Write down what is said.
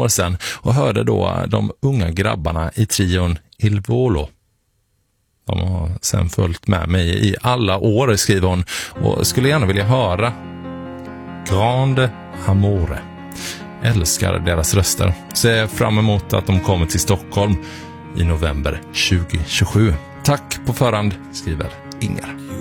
år sedan och hörde då de unga grabbarna i trion Il Volo. De har sen följt med mig i alla år, skriver hon, och skulle gärna vilja höra Grande Amore. Älskar deras röster. Ser fram emot att de kommer till Stockholm i november 2027. Tack på förhand, skriver Inger.